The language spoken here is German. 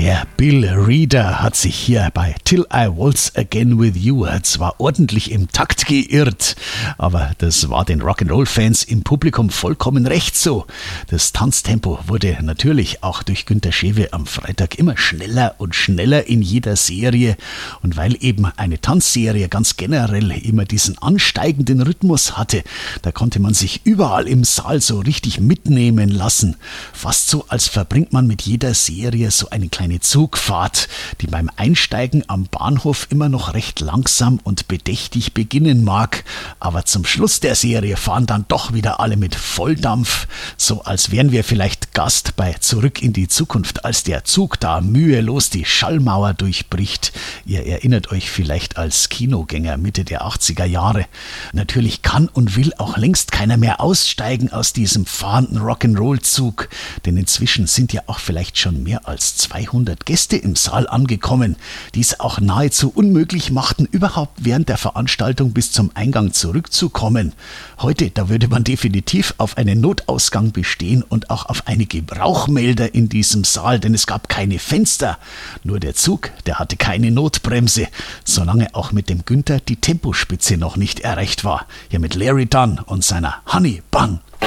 Der Bill Reader hat sich hier bei Till I Waltz Again With You zwar ordentlich im Takt geirrt, aber das war den Rock'n'Roll-Fans im Publikum vollkommen recht so. Das Tanztempo wurde natürlich auch durch Günter Schewe am Freitag immer schneller und schneller in jeder Serie. Und weil eben eine Tanzserie ganz generell immer diesen ansteigenden Rhythmus hatte, da konnte man sich überall im Saal so richtig mitnehmen lassen. Fast so, als verbringt man mit jeder Serie so eine kleine Zugfahrt, die beim Einsteigen am Bahnhof immer noch recht langsam und bedächtig beginnen mag, aber zum Schluss der Serie fahren dann doch wieder alle mit Volldampf, so als wären wir vielleicht Gast bei Zurück in die Zukunft, als der Zug da mühelos die Schallmauer durchbricht. Ihr erinnert euch vielleicht als Kinogänger Mitte der 80er Jahre. Natürlich kann und will auch längst keiner mehr aussteigen aus diesem fahrenden Rock'n'Roll-Zug, denn inzwischen sind ja auch vielleicht schon mehr als 200 Gäste im Saal angekommen, die es auch nahezu unmöglich machten, überhaupt während der Veranstaltung bis zum Eingang zurückzukommen. Heute, da würde man definitiv auf einen Notausgang bestehen und auch auf einige Rauchmelder in diesem Saal, denn es gab keine Fenster. Nur der Zug, der hatte keine Notbremse, solange auch mit dem Günther die Tempospitze noch nicht erreicht war. Hier mit Larry Dunn und seiner Honey Bun.